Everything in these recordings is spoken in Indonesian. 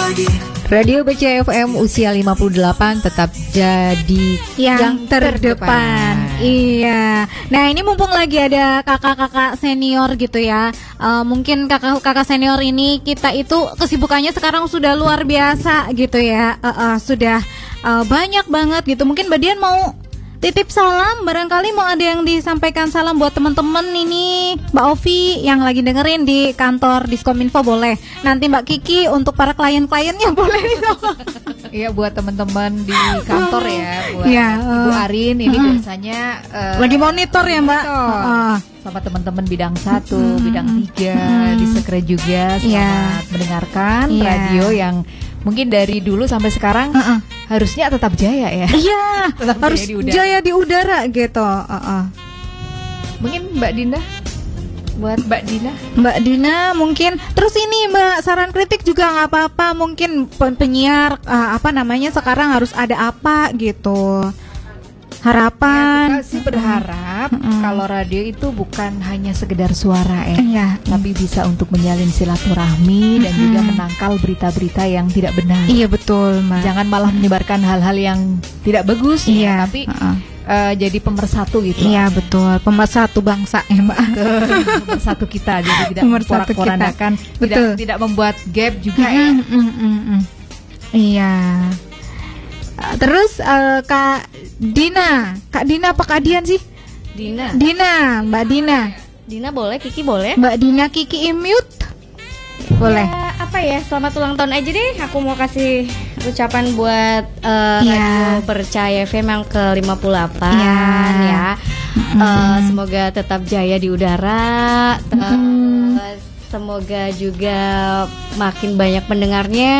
Radio BCFM usia 58 tetap jadi yang terdepan. Iya. Nah, ini mumpung lagi ada kakak-kakak senior gitu ya. Mungkin kakak-kakak senior ini kita itu kesibukannya sekarang sudah luar biasa gitu ya. Sudah banyak banget gitu. Mungkin Mbak Dian mau titip salam, barangkali mau ada yang disampaikan salam buat teman-teman ini, Mbak Ovi yang lagi dengerin di kantor Diskominfo boleh. Nanti Mbak Kiki untuk para klien-kliennya boleh. Iya, buat teman-teman di kantor ya, buat Ibu Arin ini biasanya lagi monitor ya Mbak. Sama teman-teman bidang 1, bidang 3 di Sekre juga selamat mendengarkan radio yang mungkin dari dulu sampai sekarang harusnya tetap jaya ya. Iya, harus jaya di udara gitu. Mungkin Mbak Dina, buat Mbak Dina. Mbak Dina mungkin. Terus ini Mbak, saran kritik juga nggak apa-apa. Mungkin penyiar sekarang harus ada apa gitu. Harapan. Ya, kita sih berharap kalau radio itu bukan hanya sekedar suara tapi bisa untuk menjalin silaturahmi dan juga menangkal berita-berita yang tidak benar. Iya betul, Mbak. Jangan malah menyebarkan hal-hal yang tidak bagus tapi jadi pemersatu gitu. Iya betul, pemersatu bangsa ya Mbak. Pemersatu kita, jadi tidak memporak-porandakan, tidak membuat gap juga ya. Iya. Terus Kak Dina apa Kak Dian sih? Dina, Mbak Dina. Dina boleh, Kiki boleh. Mbak Dina, Kiki mute. Boleh. Ya, selamat ulang tahun aja deh. Aku mau kasih ucapan buat Radio Percaya FM yang ke-58 ya. Semoga tetap jaya di udara. Semoga juga makin banyak pendengarnya.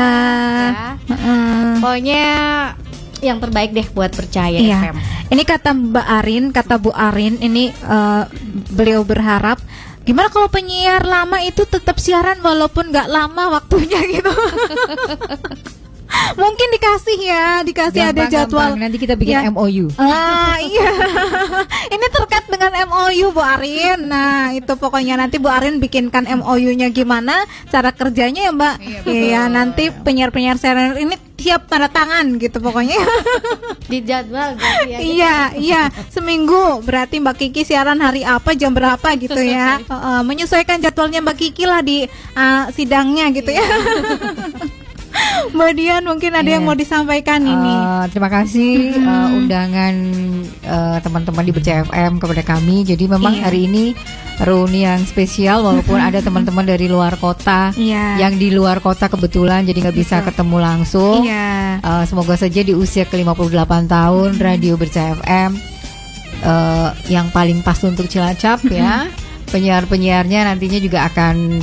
Pokoknya yang terbaik deh buat Percaya FM. Ini kata Bu Arin, ini beliau berharap gimana kalau penyiar lama itu tetap siaran walaupun nggak lama waktunya gitu. Mungkin dikasih gampang, ada jadwal. Nanti kita bikin MOU. Iya. Ini terkait dengan MOU Bu Arin. Nah, itu pokoknya nanti Bu Arin bikinkan MOU-nya gimana, cara kerjanya ya Mbak. Iya, nanti penyiar-penyiar siaran ini siap tanda tangan gitu pokoknya. Di jadwal gitu ya. Iya. Seminggu berarti Mbak Kiki siaran hari apa, jam berapa gitu ya. Menyesuaikan jadwalnya Mbak Kiki lah di sidangnya gitu ya. Mbak Dian mungkin ada yang mau disampaikan ini. Terima kasih undangan teman-teman di Percaya FM kepada kami. Jadi memang hari ini reuni yang spesial walaupun ada teman-teman dari luar kota yang di luar kota kebetulan jadi nggak bisa ketemu langsung. Semoga saja di usia ke-58 tahun Radio Percaya FM yang paling pas untuk Cilacap ya. Penyiar-penyiarnya nantinya juga akan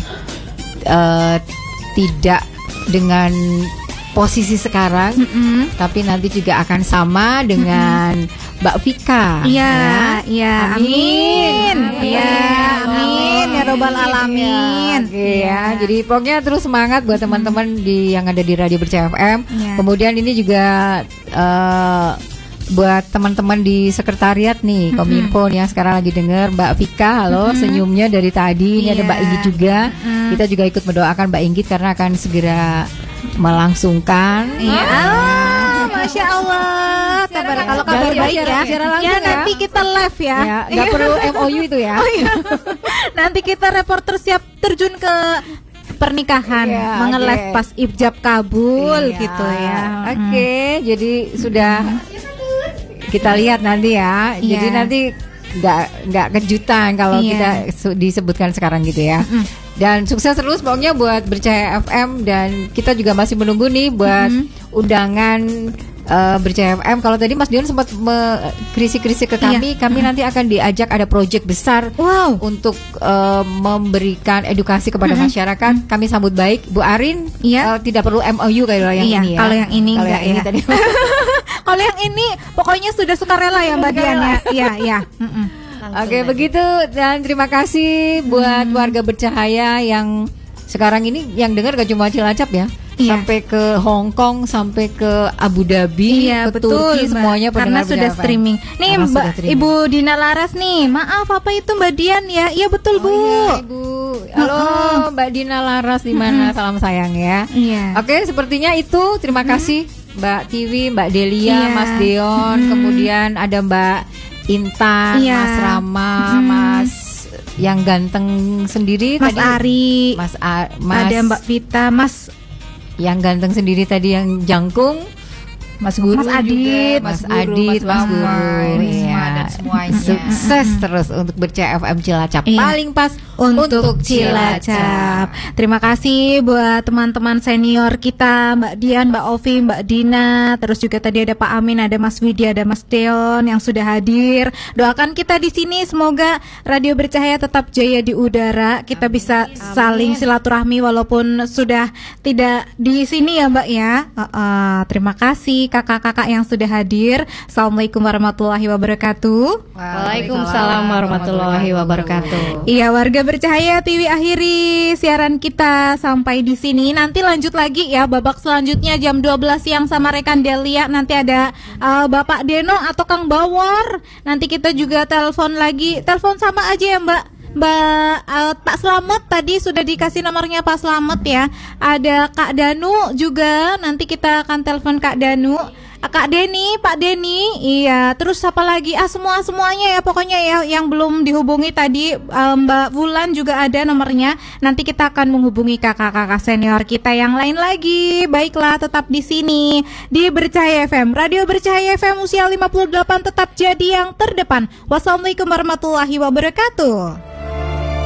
tidak dengan posisi sekarang, tapi nanti juga akan sama dengan Mbak Vika. Iya. Amin. Ya robbal alamin. Ya, jadi pokoknya terus semangat buat teman-teman yang ada di Radio Percaya FM. Kemudian ini juga buat teman-teman di sekretariat nih Kominfo yang sekarang lagi denger, Mbak Vika, halo, senyumnya dari tadi. Ini ada Mbak Inggit juga. Kita juga ikut mendoakan Mbak Inggit karena akan segera melangsungkan. Masya Allah. Kalau kabar baik ya. Nanti kita live ya. Nggak perlu MOU itu ya. Nanti kita reporter siap terjun ke pernikahan, menge-live pas ijab kabul gitu ya. Oke, jadi sudah kita lihat nanti ya. Jadi nanti nggak kejutan kalau kita disebutkan sekarang gitu ya. Dan sukses terus pokoknya buat Percaya FM, dan kita juga masih menunggu nih buat undangan Percaya FM. Kalau tadi Mas Dion sempat kritik ke kami nanti akan diajak ada proyek besar untuk memberikan edukasi kepada masyarakat. Kami sambut baik. Bu Arin tidak perlu MOU kayak yang ini ya. Kalau yang ini enggak ya. Tadi. Kalau yang ini pokoknya sudah sukarela ya Mbak Dian ya. Iya. Oke, begitu, dan terima kasih buat warga bercahaya yang sekarang ini yang dengar gak cuma Cilacap ya. Sampai ke Hong Kong, sampai ke Abu Dhabi, ke Turki, semuanya karena sudah streaming. Nih Mbak Ibu Dina Laras nih, maaf apa itu Mbak Dian ya? Iya betul Bu. Iya, Ibu. Halo Mbak Dina Laras di mana? Salam sayang ya. Iya. Oke, sepertinya itu. Terima kasih Mbak Tiwi, Mbak Delia, Iya. Mas Deon, kemudian ada Mbak Intan, Iya. Mas Rama, Mas yang ganteng sendiri Mas tadi. Ari, Mas ada Mbak Vita, Mas yang ganteng sendiri tadi yang jangkung. Mas Guru Mas Adit, juga, Mas Adit, Mas Guru, Risma, ya. dan semuanya. Sukses terus untuk Bercaya FM Cilacap. Iya. Paling pas untuk Cilacap. Terima kasih buat teman-teman senior kita, Mbak Dian, Mbak Ovi, Mbak Dina, terus juga tadi ada Pak Amin, ada Mas Widya, ada Mas Deon yang sudah hadir. Doakan kita di sini semoga Radio Bercahaya tetap jaya di udara. Kita bisa saling silaturahmi walaupun sudah tidak di sini ya, Mbak ya. Terima kasih kakak-kakak yang sudah hadir. Assalamualaikum warahmatullahi wabarakatuh. Waalaikumsalam warahmatullahi wabarakatuh. Iya, warga Bercahaya TV akhiri siaran kita sampai di sini. Nanti lanjut lagi ya babak selanjutnya jam 12 siang sama rekan Delia. Nanti ada Bapak Deno atau Kang Bawor. Nanti kita juga telepon lagi. Telepon sama aja ya, Pak Slamet tadi sudah dikasih nomornya Pak Slamet ya. Ada Kak Danu juga. Nanti kita akan telepon Kak Danu. Kak Deni, Pak Deni, iya. Terus apa lagi? Semuanya ya, pokoknya ya yang belum dihubungi tadi. Mbak Wulan juga ada nomornya. Nanti kita akan menghubungi kakak-kakak senior kita yang lain lagi. Baiklah, tetap di sini di Bercahaya FM. Radio Bercahaya FM usia 58 tetap jadi yang terdepan. Wassalamualaikum warahmatullahi wabarakatuh.